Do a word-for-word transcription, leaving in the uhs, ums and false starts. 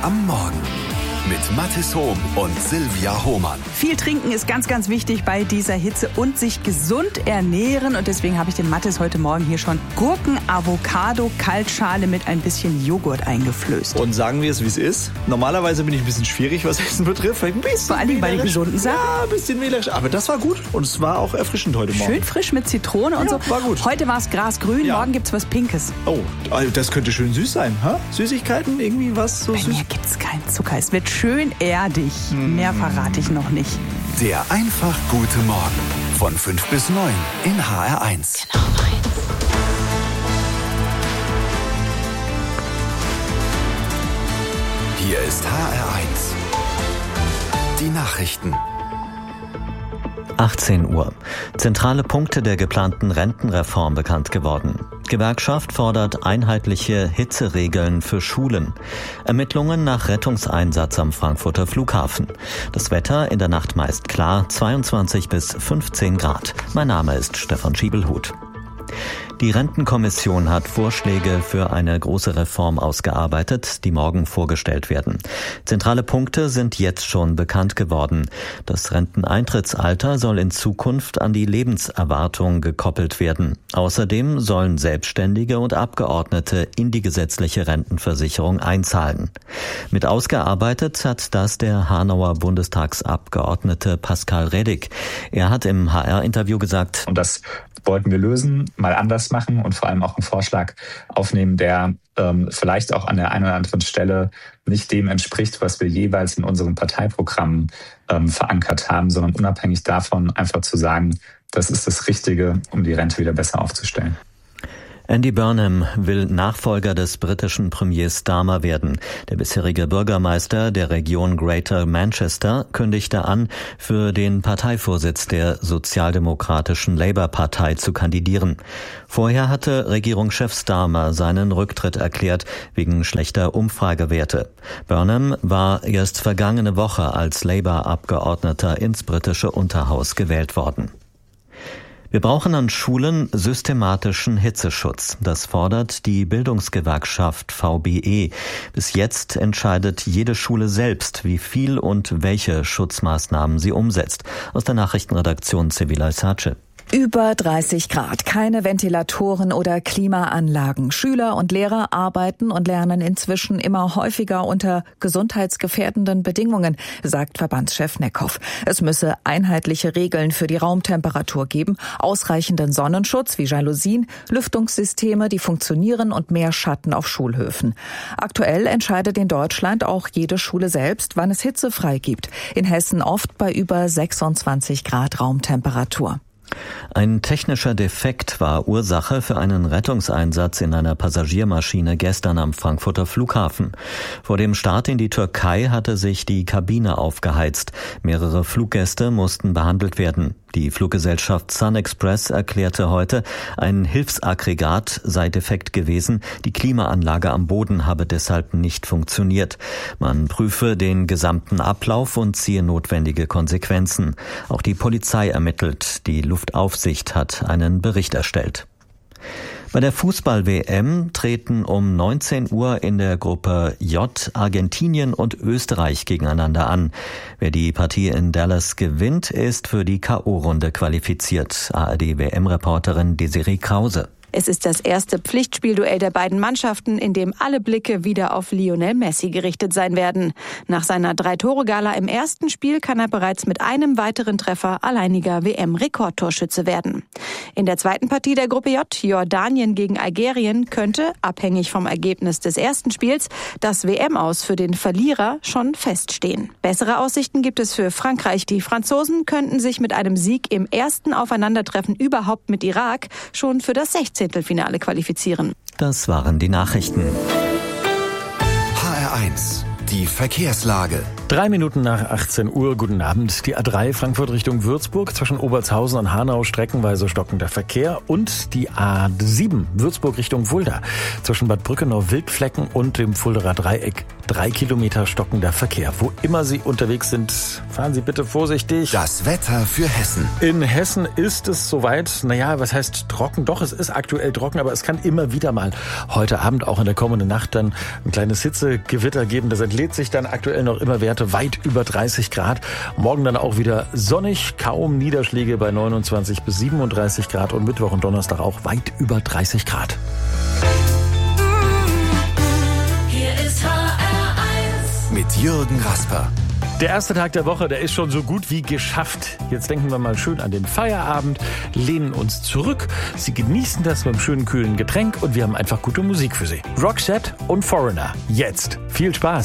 am Morgen mit Mathis Hohm und Silvia Hohmann. Viel trinken ist ganz, ganz wichtig bei dieser Hitze und sich gesund ernähren. Und deswegen habe ich den Mathis heute Morgen hier schon Gurken-Avocado-Kaltschale mit ein bisschen Joghurt eingeflößt. Und sagen wir es, wie es ist. Normalerweise bin ich ein bisschen schwierig, was Essen betrifft. Ein bisschen Vor allem bei den gesunden Sachen. Ja, ein bisschen wählerisch. Aber das war gut. Und es war auch erfrischend heute Morgen. Schön frisch mit Zitrone und ja, so. War gut. Heute war es grasgrün, ja. Morgen gibt es was Pinkes. Oh, das könnte schön süß sein. Ha? Süßigkeiten, irgendwie was so bei süß? Bei mir gibt es keinen Zucker. Es wird schön erdig. Hm. Mehr verrate ich noch nicht. Der einfach gute Morgen von fünf bis neun in H R eins. Genau meins. Hier ist H R eins. Die Nachrichten. achtzehn Uhr. Zentrale Punkte der geplanten Rentenreform bekannt geworden. Gewerkschaft fordert einheitliche Hitzeregeln für Schulen. Ermittlungen nach Rettungseinsatz am Frankfurter Flughafen. Das Wetter in der Nacht meist klar, zweiundzwanzig bis fünfzehn Grad. Mein Name ist Stefan Schiebelhut. Die Rentenkommission hat Vorschläge für eine große Reform ausgearbeitet, die morgen vorgestellt werden. Zentrale Punkte sind jetzt schon bekannt geworden. Das Renteneintrittsalter soll in Zukunft an die Lebenserwartung gekoppelt werden. Außerdem sollen Selbstständige und Abgeordnete in die gesetzliche Rentenversicherung einzahlen. Mit ausgearbeitet hat das der Hanauer Bundestagsabgeordnete Pascal Reddick. Er hat im H R-Interview gesagt, und das wollten wir lösen, mal anders machen und vor allem auch einen Vorschlag aufnehmen, der ähm, vielleicht auch an der einen oder anderen Stelle nicht dem entspricht, was wir jeweils in unseren Parteiprogrammen ähm, verankert haben, sondern unabhängig davon einfach zu sagen, das ist das Richtige, um die Rente wieder besser aufzustellen. Andy Burnham will Nachfolger des britischen Premiers Starmer werden. Der bisherige Bürgermeister der Region Greater Manchester kündigte an, für den Parteivorsitz der sozialdemokratischen Labour-Partei zu kandidieren. Vorher hatte Regierungschef Starmer seinen Rücktritt erklärt wegen schlechter Umfragewerte. Burnham war erst vergangene Woche als Labour-Abgeordneter ins britische Unterhaus gewählt worden. Wir brauchen an Schulen systematischen Hitzeschutz. Das fordert die Bildungsgewerkschaft V B E. Bis jetzt entscheidet jede Schule selbst, wie viel und welche Schutzmaßnahmen sie umsetzt. Aus der Nachrichtenredaktion Sevilla Sace. Über dreißig Grad, keine Ventilatoren oder Klimaanlagen. Schüler und Lehrer arbeiten und lernen inzwischen immer häufiger unter gesundheitsgefährdenden Bedingungen, sagt Verbandschef Neckhoff. Es müsse einheitliche Regeln für die Raumtemperatur geben, ausreichenden Sonnenschutz wie Jalousien, Lüftungssysteme, die funktionieren und mehr Schatten auf Schulhöfen. Aktuell entscheidet in Deutschland auch jede Schule selbst, wann es hitzefrei gibt. In Hessen oft bei über sechsundzwanzig Grad Raumtemperatur. Ein technischer Defekt war Ursache für einen Rettungseinsatz in einer Passagiermaschine gestern am Frankfurter Flughafen. Vor dem Start in die Türkei hatte sich die Kabine aufgeheizt. Mehrere Fluggäste mussten behandelt werden. Die Fluggesellschaft Sun Express erklärte heute, ein Hilfsaggregat sei defekt gewesen. Die Klimaanlage am Boden habe deshalb nicht funktioniert. Man prüfe den gesamten Ablauf und ziehe notwendige Konsequenzen. Auch die Polizei ermittelt. Die Luftaufsicht hat einen Bericht erstellt. Bei der Fußball-W M treten um neunzehn Uhr in der Gruppe J Argentinien und Österreich gegeneinander an. Wer die Partie in Dallas gewinnt, ist für die K O-Runde qualifiziert. A R D-W M-Reporterin Desiree Krause. Es ist das erste Pflichtspielduell der beiden Mannschaften, in dem alle Blicke wieder auf Lionel Messi gerichtet sein werden. Nach seiner Drei-Tore-Gala im ersten Spiel kann er bereits mit einem weiteren Treffer alleiniger W M-Rekordtorschütze werden. In der zweiten Partie der Gruppe J, Jordanien gegen Algerien, könnte, abhängig vom Ergebnis des ersten Spiels, das W M-Aus für den Verlierer schon feststehen. Bessere Aussichten gibt es für Frankreich. Die Franzosen könnten sich mit einem Sieg im ersten Aufeinandertreffen überhaupt mit Irak schon für das Sechzehntelfinale qualifizieren. Das waren die Nachrichten. H R eins. Die Verkehrslage. Drei Minuten nach achtzehn Uhr, guten Abend. Die A drei Frankfurt Richtung Würzburg, zwischen Obertshausen und Hanau streckenweise stockender Verkehr und die A sieben Würzburg Richtung Fulda, zwischen Bad Brückenau Wildflecken und dem Fulderer Dreieck Drei Kilometer stockender Verkehr. Wo immer Sie unterwegs sind, fahren Sie bitte vorsichtig. Das Wetter für Hessen. In Hessen ist es soweit, naja, was heißt trocken? Doch, es ist aktuell trocken, aber es kann immer wieder mal heute Abend, auch in der kommenden Nacht, dann ein kleines Hitzegewitter geben. Das entlädt sich dann aktuell noch immer Werte weit über dreißig Grad. Morgen dann auch wieder sonnig, kaum Niederschläge bei neunundzwanzig bis siebenunddreißig Grad und Mittwoch und Donnerstag auch weit über dreißig Grad. Hier ist H R eins mit Jürgen Rasper. Der erste Tag der Woche, der ist schon so gut wie geschafft. Jetzt denken wir mal schön an den Feierabend, lehnen uns zurück. Sie genießen das mit einem schönen, kühlen Getränk und wir haben einfach gute Musik für Sie. Roxette und Foreigner. Jetzt. Viel Spaß.